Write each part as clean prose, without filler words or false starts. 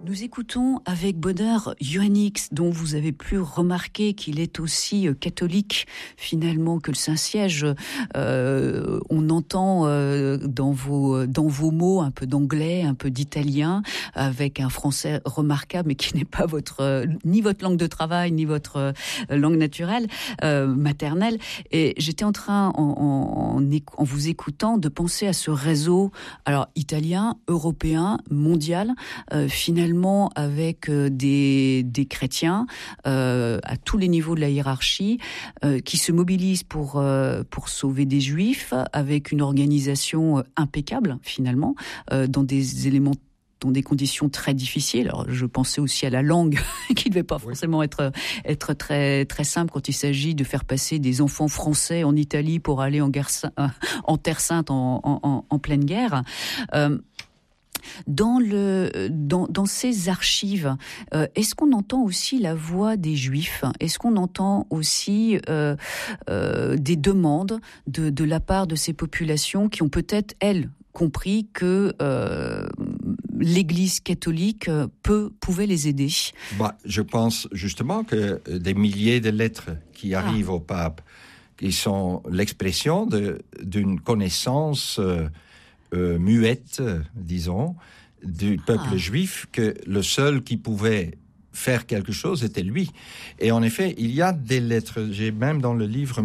Nous écoutons avec bonheur Ioannix, dont vous avez pu remarquer qu'il est aussi catholique finalement que le Saint-Siège. On entend dans vos mots un peu d'anglais, un peu d'italien, avec un français remarquable, mais qui n'est pas ni votre langue de travail, ni votre langue naturelle, maternelle. Et j'étais en train, en vous écoutant, de penser à ce réseau, alors italien, européen, mondial, finalement avec des chrétiens à tous les niveaux de la hiérarchie qui se mobilisent pour sauver des juifs avec une organisation impeccable finalement dans des conditions très difficiles. Alors, je pensais aussi à la langue, qui ne devait pas forcément être très, très simple quand il s'agit de faire passer des enfants français en Italie pour aller en Terre Sainte en pleine guerre. Dans ces archives, est-ce qu'on entend aussi la voix des Juifs ? Est-ce qu'on entend aussi des demandes de la part de ces populations qui ont peut-être, elles, compris que l'Église catholique pouvait les aider ? Je pense justement que des milliers de lettres qui arrivent au pape, qui sont l'expression d'une connaissance muette, disons, du peuple juif, que le seul qui pouvait faire quelque chose était lui. Et en effet, il y a des lettres. J'ai même dans le livre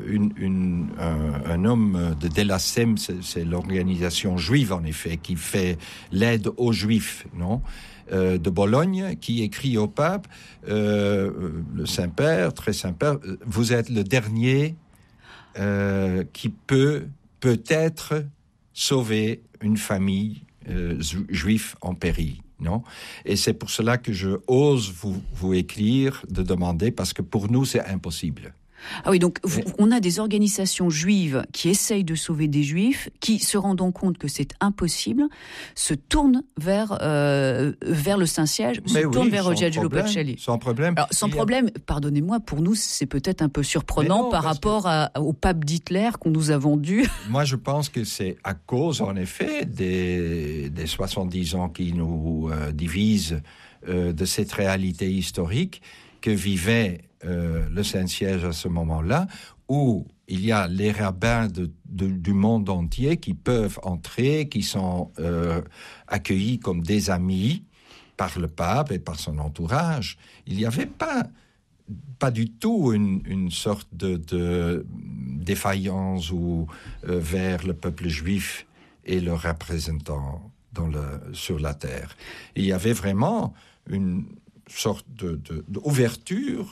un homme de Delasem, c'est l'organisation juive en effet, qui fait l'aide aux juifs, non ? De Bologne, qui écrit au pape, le Saint-Père, très Saint-Père, vous êtes le dernier qui peut-être sauver une famille juive en péril, non ? Et c'est pour cela que je ose vous écrire, de demander, parce que pour nous, c'est impossible. Ah oui, donc on a des organisations juives qui essayent de sauver des juifs, qui, se rendant compte que c'est impossible, se tournent vers le Saint-Siège, tournent vers Giorgio Pacelli. Sans problème. Alors, sans problème, pardonnez-moi, pour nous, c'est peut-être un peu surprenant par rapport au pape d'Hitler qu'on nous a vendu. Moi, je pense que c'est à cause, en effet, des 70 ans qui nous divisent de cette réalité historique que vivait le Saint-Siège à ce moment-là, où il y a les rabbins du monde entier qui peuvent entrer, qui sont accueillis comme des amis par le pape et par son entourage. Il n'y avait pas du tout une sorte de défaillance vers le peuple juif et leurs représentants sur la terre. Il y avait vraiment une sorte d'ouverture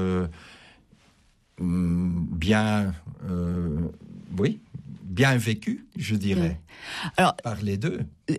bien vécue, je dirais, par les deux.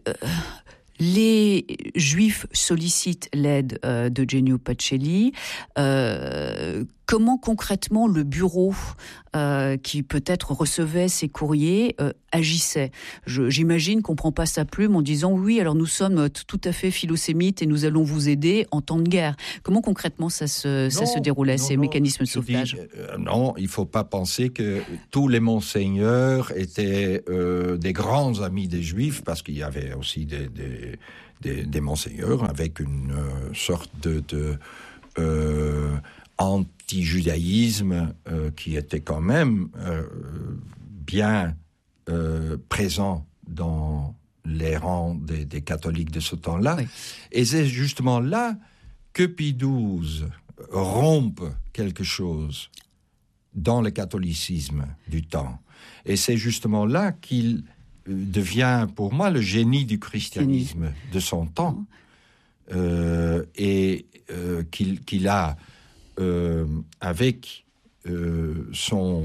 Les Juifs sollicitent l'aide de Genio Pacelli. Comment concrètement le bureau qui peut-être recevait ces courriers agissait ? J'imagine qu'on ne prend pas sa plume en disant « Oui, alors nous sommes tout à fait philosémites et nous allons vous aider en temps de guerre ». Comment concrètement ça se déroulait, ces mécanismes de sauvetage ? Non, il ne faut pas penser que tous les monseigneurs étaient des grands amis des Juifs, parce qu'il y avait aussi des monseigneurs avec une sorte de anti-judaïsme qui était quand même bien présent dans les rangs des catholiques de ce temps-là. Oui. Et c'est justement là que Pie XII rompt quelque chose dans le catholicisme du temps. Et c'est justement là qu'il devient, pour moi, le génie du christianisme de son temps. Et qu'il a, avec son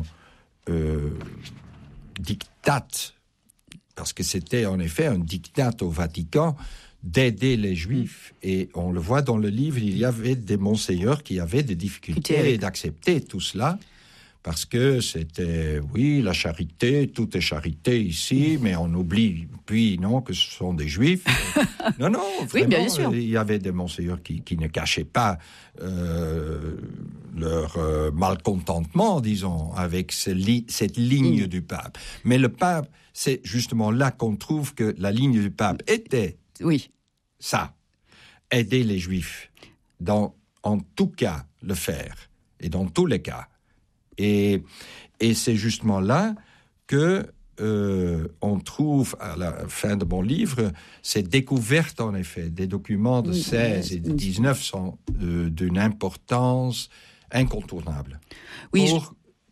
diktat, parce que c'était en effet un diktat au Vatican, d'aider les Juifs. Et on le voit dans le livre, il y avait des monseigneurs qui avaient des difficultés d'accepter tout cela, parce que c'était, oui, la charité, tout est charité ici, mais on oublie, puis non, que ce sont des Juifs. Non, vraiment, oui, bien sûr. Il y avait des monseigneurs qui ne cachaient pas leur malcontentement, disons, avec cette ligne du pape. Mais le pape, c'est justement là qu'on trouve que la ligne du pape était ça. aider les Juifs, en tout cas le faire, et dans tous les cas. Et c'est justement là que on trouve, à la fin de mon livre, ces découvertes, en effet, des documents de 16 et de 19 sont d'une importance incontournable. Pour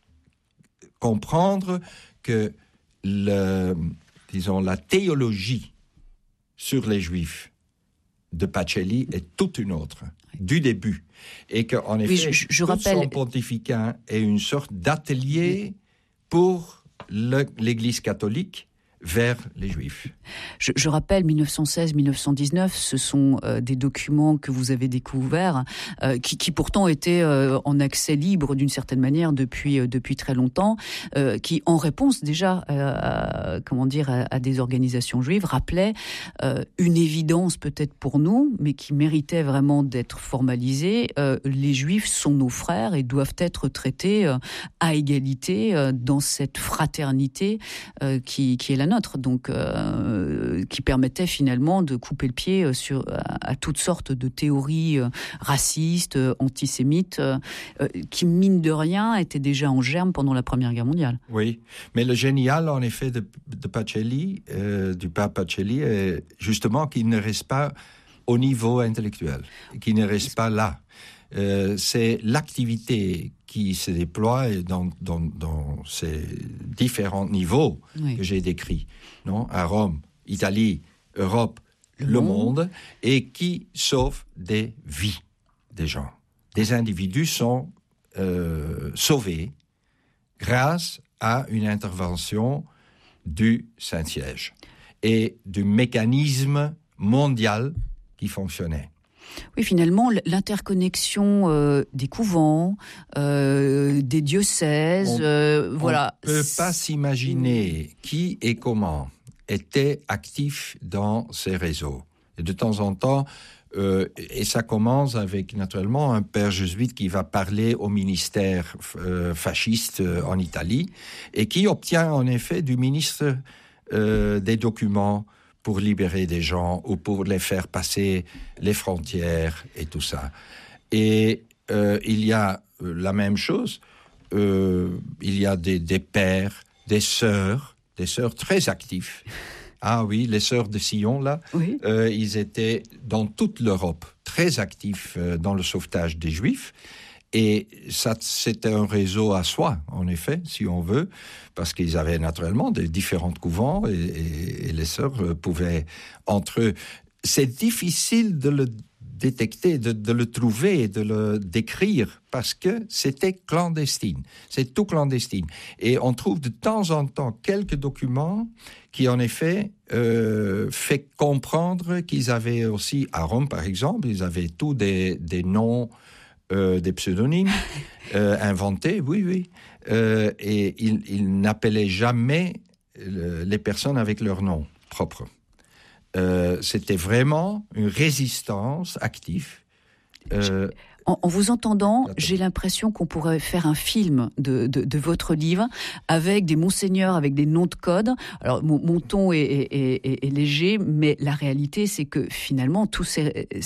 comprendre que la théologie sur les Juifs de Pacelli est toute une autre, du début. Et qu'en effet, je tout rappelle... son pontificat est une sorte d'atelier pour l'Église catholique vers les Juifs. Je rappelle, 1916-1919, ce sont des documents que vous avez découverts, qui pourtant étaient en accès libre d'une certaine manière depuis très longtemps, qui, en réponse déjà à des organisations juives, rappelaient une évidence peut-être pour nous, mais qui méritait vraiment d'être formalisée. Les Juifs sont nos frères et doivent être traités à égalité dans cette fraternité qui est la nôtre. Donc, qui permettait finalement de couper le pied à toutes sortes de théories racistes, antisémites, qui, mine de rien, étaient déjà en germe pendant la Première Guerre mondiale. Oui, mais le génial, en effet, de Pacelli, du pape Pacelli, est justement qu'il ne reste pas au niveau intellectuel, qu'il ne reste pas là. C'est l'activité qui se déploie dans ces différents niveaux que j'ai décrits, non? À Rome, Italie, Europe, le monde, et qui sauve des vies des gens. Des individus sont sauvés grâce à une intervention du Saint-Siège et du mécanisme mondial qui fonctionnait. Oui, finalement, l'interconnexion des couvents, des diocèses, voilà. On ne peut pas s'imaginer qui et comment était actif dans ces réseaux. Et de temps en temps, et ça commence avec, naturellement, un père jésuite qui va parler au ministère fasciste en Italie et qui obtient, en effet, du ministre des documents pour libérer des gens ou pour les faire passer les frontières et tout ça. Et il y a la même chose, il y a des pères, des sœurs très actifs. Ah oui, les sœurs de Sion, là, oui. Ils étaient dans toute l'Europe très actifs dans le sauvetage des Juifs. Et ça, c'était un réseau à soi, en effet, si on veut, parce qu'ils avaient naturellement des différents couvents et les sœurs pouvaient entre eux. C'est difficile de le détecter, de le trouver, de le décrire, parce que c'était clandestine. C'est tout clandestine. Et on trouve de temps en temps quelques documents qui, en effet, fait comprendre qu'ils avaient aussi, à Rome par exemple, ils avaient tous des noms, des pseudonymes inventés, oui. Et ils n'appelaient jamais les personnes avec leur nom propre. C'était vraiment une résistance active. En vous entendant, j'ai l'impression qu'on pourrait faire un film de votre livre avec des monseigneurs, avec des noms de code. Alors, mon ton est léger, mais la réalité, c'est que finalement, tous ces